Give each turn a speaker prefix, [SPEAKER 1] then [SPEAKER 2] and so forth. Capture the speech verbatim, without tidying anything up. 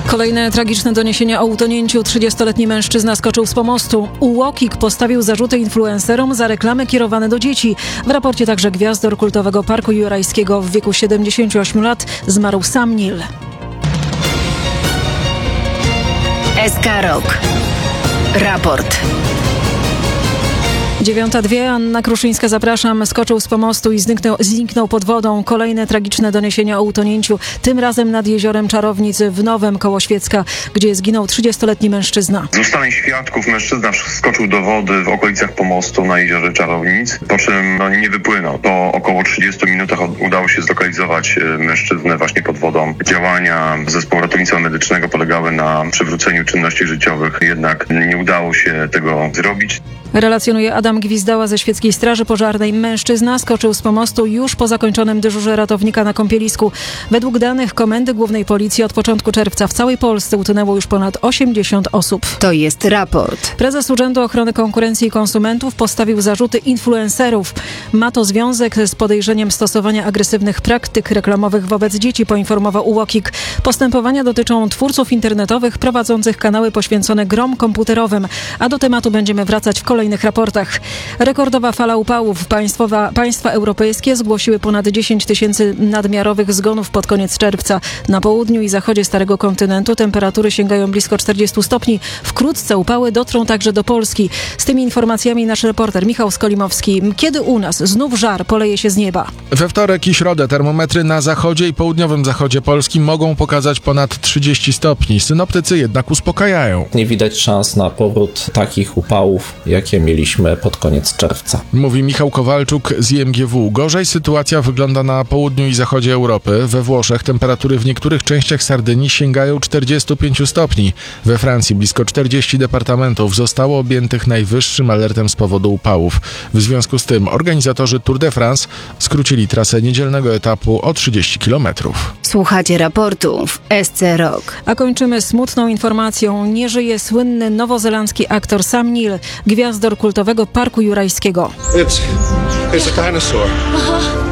[SPEAKER 1] Kolejne tragiczne doniesienia o utonięciu. trzydziestoletni mężczyzna skoczył z pomostu. UOKiK postawił zarzuty influencerom za reklamy kierowane do dzieci. W raporcie także gwiazdor kultowego Parku Jurajskiego w wieku siedemdziesięciu ośmiu lat zmarł Sam Neill.
[SPEAKER 2] S K Rok. Raport.
[SPEAKER 1] Dziewiąta dwie, Anna Kruszyńska, zapraszam. Skoczył z pomostu i zniknął, zniknął pod wodą. Kolejne tragiczne doniesienia o utonięciu, tym razem nad jeziorem Czarownic w Nowem koło Świecka, gdzie zginął trzydziestoletni mężczyzna.
[SPEAKER 3] Z ustaleń świadków mężczyzna skoczył do wody w okolicach pomostu na jeziorze Czarownic, po czym no, nie wypłynął. Po około trzydziestu minutach udało się zlokalizować mężczyznę właśnie pod wodą. Działania zespołu ratownictwa medycznego polegały na przywróceniu czynności życiowych, jednak nie udało się tego zrobić.
[SPEAKER 1] Relacjonuje Adam Gwizdała ze Świeckiej Straży Pożarnej. Mężczyzna skoczył z pomostu już po zakończonym dyżurze ratownika na kąpielisku. Według danych Komendy Głównej Policji od początku czerwca w całej Polsce utonęło już ponad osiemdziesiąt osób.
[SPEAKER 2] To jest raport.
[SPEAKER 1] Prezes Urzędu Ochrony Konkurencji i Konsumentów postawił zarzuty influencerów. Ma to związek z podejrzeniem stosowania agresywnych praktyk reklamowych wobec dzieci, poinformował UOKiK. Postępowania dotyczą twórców internetowych prowadzących kanały poświęcone grom komputerowym, a do tematu będziemy wracać w kolejnych raportach. Rekordowa fala upałów. Państwowa, państwa europejskie zgłosiły ponad dziesięć tysięcy nadmiarowych zgonów pod koniec czerwca. Na południu i zachodzie Starego Kontynentu temperatury sięgają blisko czterdziestu stopni. Wkrótce upały dotrą także do Polski. Z tymi informacjami nasz reporter Michał Skolimowski. Kiedy u nas znów żar poleje się z nieba?
[SPEAKER 4] We wtorek i środę termometry na zachodzie i południowym zachodzie Polski mogą pokazać ponad trzydzieści stopni. Synoptycy jednak uspokajają.
[SPEAKER 5] Nie widać szans na powrót takich upałów, jakie mieliśmy pod koniec czerwca.
[SPEAKER 4] Mówi Michał Kowalczuk z I M G W. Gorzej sytuacja wygląda na południu i zachodzie Europy. We Włoszech temperatury w niektórych częściach Sardynii sięgają czterdziestu pięciu stopni. We Francji blisko czterdziestu departamentów zostało objętych najwyższym alertem z powodu upałów. W związku z tym organizatorzy Tour de France skrócili trasę niedzielnego etapu o trzydzieści kilometrów.
[SPEAKER 2] Słuchacie raportu w S C Rok.
[SPEAKER 1] A kończymy smutną informacją. Nie żyje słynny nowozelandzki aktor Sam Neill, gwiazdor kultowego Parku Jurajskiego.
[SPEAKER 6] It's, it's a dinosaur.